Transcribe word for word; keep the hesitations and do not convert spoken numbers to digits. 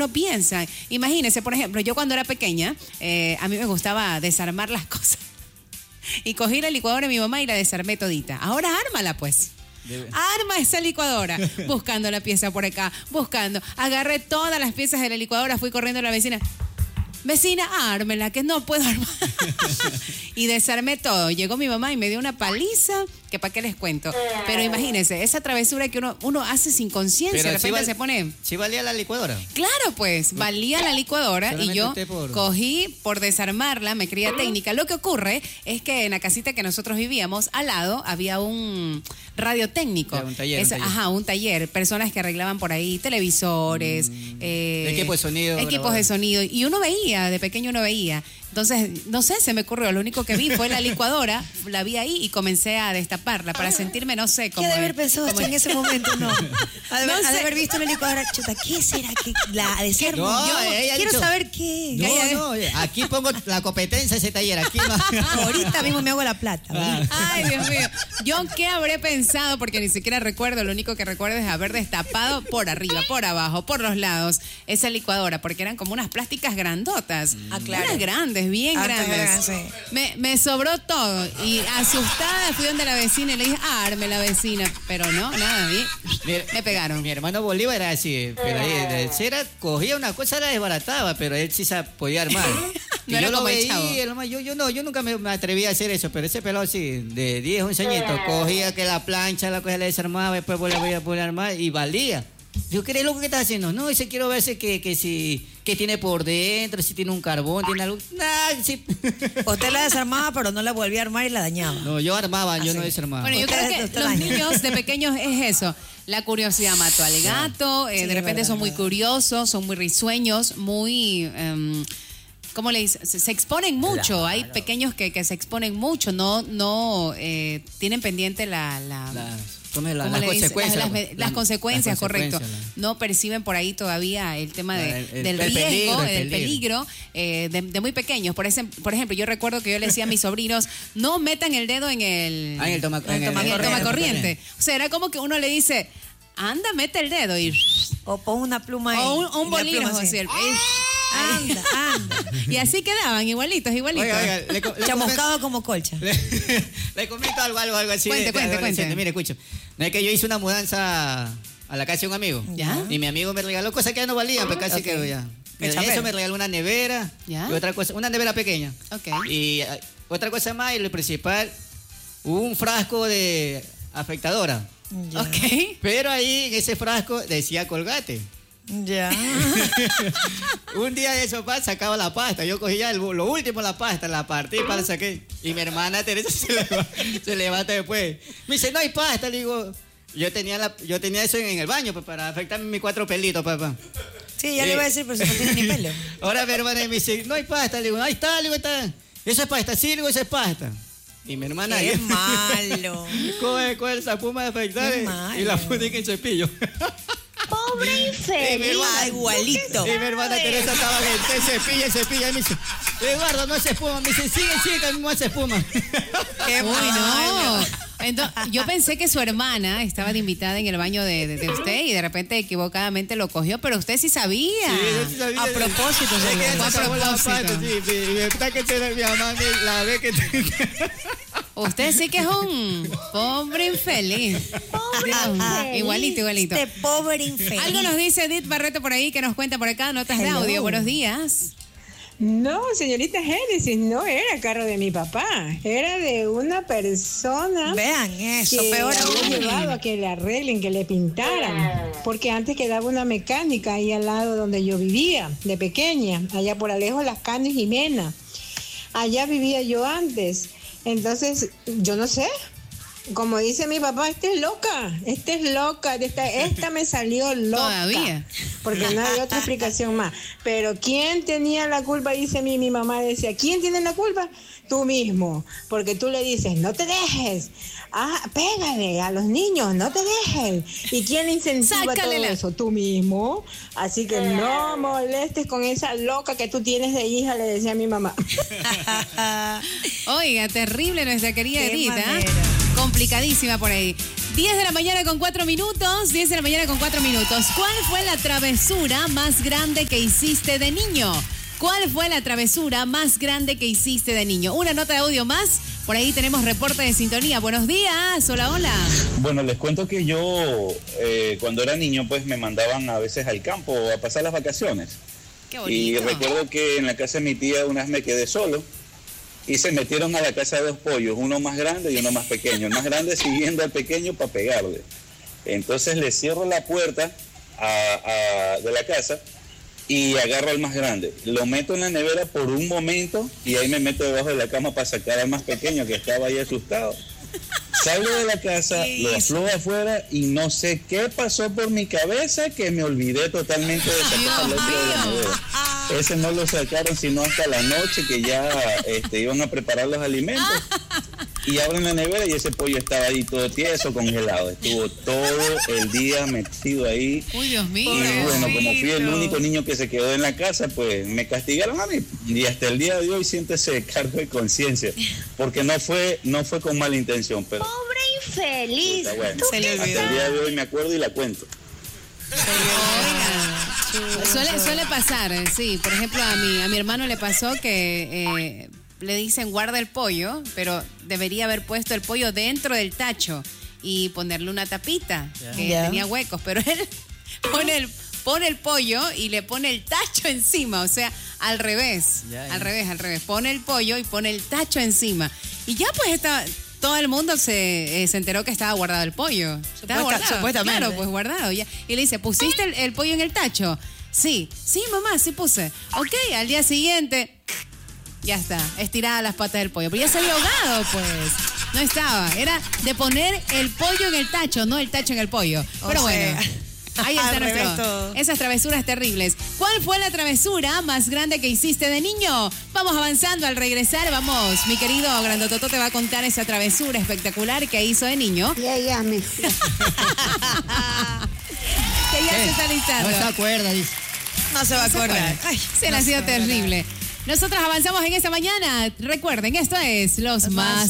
no piensa. Imagínense, por ejemplo, yo cuando era pequeña, eh, a mí me gustaba desarmar las cosas. Y cogí la licuadora de mi mamá y la desarmé todita. Ahora ármala, pues. Debe. Arma esa licuadora, buscando la pieza por acá, buscando. Agarré todas las piezas de la licuadora, fui corriendo a la vecina. Vecina, ármela, que no puedo armar. Y desarmé todo. Llegó mi mamá y me dio una paliza, que para qué les cuento. Pero imagínense, esa travesura que uno, uno hace sin conciencia, de repente si val, se pone... ¿Sí valía la licuadora? Claro, pues, valía la licuadora. Solamente y yo por... cogí por desarmarla, me creía técnica. Lo que ocurre es que en la casita que nosotros vivíamos, al lado, había un radiotécnico. Un taller, es, un taller. Ajá, un taller. Personas que arreglaban por ahí televisores. Mm, eh, equipos de sonido. Equipos grabado. de sonido. Y uno veía, de pequeño uno veía. Entonces, no sé, se me ocurrió, lo único que vi fue la licuadora, la vi ahí y comencé a destaparla para sentirme, no sé, como... ¿Qué de haber pensado como en ese momento? No. Ha de, no ha sé. de haber visto la licuadora, chuta, ¿qué será que la desarmo? No, yo quiero dicho, saber qué. No, no, aquí pongo la competencia de ese taller, aquí no. Ahorita mismo me hago la plata. Ah. Ay, Dios mío. Yo qué habré pensado, porque ni siquiera recuerdo, lo único que recuerdo es haber destapado por arriba, por abajo, por los lados, esa licuadora, porque eran como unas plásticas grandotas. Ah, claro. Unas grandes, bien Ah, grandes. Sí. Me, me sobró todo y asustada fui donde la vecina y le dije, ah, arme la vecina, pero no, nada, mi, me pegaron. Mi hermano Bolívar era así, pero ahí de cera cogía una cosa, la desbarataba, pero él sí se podía armar. No era yo como lo el chavo. veía, yo, yo no, yo nunca me, me atreví a hacer eso, pero ese pelado sí, de diez, once añitos, cogía que la plancha, la cogía, la desarmaba, después volvía a poner a armar y valía. Yo, ¿qué es lo que estás haciendo? No, ese quiero ver que, que si que tiene por dentro, si tiene un carbón, tiene algo. Nah, si... Usted la desarmaba, pero no la volvía a armar y la dañaba. No, yo armaba, yo Así. no desarmaba. Bueno, yo creo que los niños de pequeños es eso. La curiosidad mató al gato, eh, Sí, de repente verdad, son muy verdad. curiosos, son muy risueños, muy... Um, ¿Cómo le dicen? Se, se exponen mucho. Claro. Hay pequeños que, que se exponen mucho, no, no eh, tienen pendiente la... la la... La, las, consecuencias, las, las, las consecuencias, correcto. La... No perciben por ahí todavía el tema de, el, el, del el riesgo, peligro, el del peligro, eh, de, de muy pequeños. Por, ese, por ejemplo, yo recuerdo que yo le decía a mis sobrinos, no metan el dedo en el, ah, en el toma, en en el, el toma corriente. O sea, era como que uno le dice, anda, mete el dedo y... O pon una pluma ahí. O un, un bolígrafo así. El, anda, anda. Y así quedaban, igualitos, igualitos. Oiga, oiga, le, le chamuscado como colcha. Le, le comento algo, algo, algo así. Cuente, de, cuente, de cuente. Mire, escucho. No es que yo hice una mudanza a la casa de un amigo. ¿Ya? Y mi amigo me regaló cosas que ya no valían, pero casi okay. que ya. Me, eso me regaló una nevera. ¿Ya? Y otra cosa, una nevera pequeña. Okay. Y uh, otra cosa más, y lo principal, un frasco de afectadora. Ya. Ok. Pero ahí en ese frasco decía Colgate. Ya. Un día de eso, pa, sacaba la pasta. Yo cogía el, lo último, la pasta, la partí, pa, la saqué. Y mi hermana Teresa se levanta, se levanta después. Me dice, no hay pasta. Le digo, yo tenía, la, yo tenía eso en, en el baño pa, para afectarme mis cuatro pelitos, papá. Sí, ya eh, le iba a decir, pero si no tiene ni pelo. Ahora mi hermana me dice, no hay pasta. Le digo, ahí está, le digo, está. Eso es pasta, sí, le digo, eso es pasta. Y mi hermana... ¡Qué malo! Coge, coge esa puma de afeitar y la pone en el cepillo. Pobre infeliz. Ah, igualito. Y mi hermana Teresa estaba en el cepillo, el cepillo. Y me dice, Eduardo, no hace espuma. Me dice, sigue, sigue, que no hace espuma. ¡Qué bueno! Entonces, yo pensé que su hermana estaba de invitada en el baño de, de, de usted y de repente equivocadamente lo cogió, pero usted sí sabía. Sí, yo sí sabía. A propósito, se lo a propósito. Sí, y me está que tiene mi mamá, la ve que... Usted sí que es un pobre infeliz. Pobre Dios, infeliz. Igualito, igualito. Este pobre infeliz. Algo nos dice Edith Barreto por ahí que nos cuenta por acá, notas Hello. de audio. Buenos días. No, señorita Génesis, no era carro de mi papá, era de una persona. Vean eso, que peor había aún. llevado a que le arreglen, que le pintaran, porque antes quedaba una mecánica ahí al lado donde yo vivía, de pequeña, allá por lejos Las Canes y Mena. Allá vivía yo antes, entonces yo no sé. Como dice mi papá, esta es loca, esta es loca, esta, esta me salió loca. Todavía. Porque no hay otra explicación más. Pero ¿quién tenía la culpa? Dice mi, mi mamá, decía, ¿quién tiene la culpa? Tú mismo. Porque tú le dices, no te dejes. Ah, pégale a los niños, no te dejes. ¿Y quién incentiva Sácale todo la... eso? Tú mismo. Así que no molestes con esa loca que tú tienes de hija, le decía a mi mamá. Oiga, terrible nuestra querida Qué Edith, ¿eh? manera. Complicadísima por ahí. diez de la mañana con cuatro minutos, diez de la mañana con cuatro minutos. ¿Cuál fue la travesura más grande que hiciste de niño? ¿Cuál fue la travesura más grande que hiciste de niño? Una nota de audio más. Por ahí tenemos reporte de sintonía. Buenos días. Hola, hola. Bueno, les cuento que yo eh, cuando era niño pues me mandaban a veces al campo a pasar las vacaciones. Qué Y bonito. recuerdo que en la casa de mi tía una vez me quedé solo y se metieron a la casa de dos pollos, uno más grande y uno más pequeño. El más grande siguiendo al pequeño para pegarle. Entonces le cierro la puerta a, a- de la casa y agarro al más grande. Lo meto en la nevera por un momento y ahí me meto debajo de la cama para sacar al más pequeño que estaba ahí asustado. Salgo de la casa, lo aflojo afuera y no sé qué pasó por mi cabeza que me olvidé totalmente de sacar al otro de la nevera. Ese no lo sacaron sino hasta la noche que ya este, iban a preparar los alimentos. Y abren la nevera y ese pollo estaba ahí todo tieso, congelado. Estuvo todo el día metido ahí. Uy, Dios mío. Y bueno, como fui el único niño que se quedó en la casa, pues me castigaron a mí. Y hasta el día de hoy siento ese cargo de conciencia. Porque no fue no fue con mala intención, pero Pobre infeliz. está bueno. Se le Hasta olvidó. el día de hoy me acuerdo y la cuento. Oiga, suele, suele pasar, eh, sí. Por ejemplo, a mi, a mi hermano le pasó que eh, le dicen guarda el pollo, pero debería haber puesto el pollo dentro del tacho y ponerle una tapita que Ya. tenía huecos, pero él pone el, pone el pollo y le pone el tacho encima, o sea, al revés, Ya, ya. al revés, al revés. Pone el pollo y pone el tacho encima. Y ya pues está... Todo el mundo se, eh, se enteró que estaba guardado el pollo. Estaba Supuesta- guardado. supuestamente. Claro, pues guardado. Ya. Y le dice, ¿pusiste el, el pollo en el tacho? Sí. Sí, mamá, sí puse. Ok, al día siguiente, ya está, estirada las patas del pollo. Pero ya se había ahogado, pues. No estaba. Era de poner el pollo en el tacho, no el tacho en el pollo. O Pero bueno. sea, Ahí está al nuestro, revés todo. esas travesuras terribles. ¿Cuál fue la travesura más grande que hiciste de niño? Vamos avanzando al regresar. Vamos, mi querido Grandototo te va a contar esa travesura espectacular que hizo de niño. Ya, ya, me. Que ya se está listando. No se acuerda, dice. No se va a Se acuerda. acordar. Ay, Se le no ha sido se va a acordar. terrible. Nosotros avanzamos en esta mañana. Recuerden, esto es Los, Más